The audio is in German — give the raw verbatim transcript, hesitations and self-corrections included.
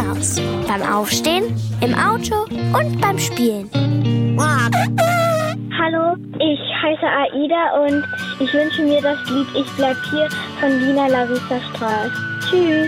aus. Beim Aufstehen, im Auto und beim Spielen. Hallo, ich heiße Aida und ich wünsche mir das Lied Ich bleib hier von Lina Larissa Straß. Tschüss.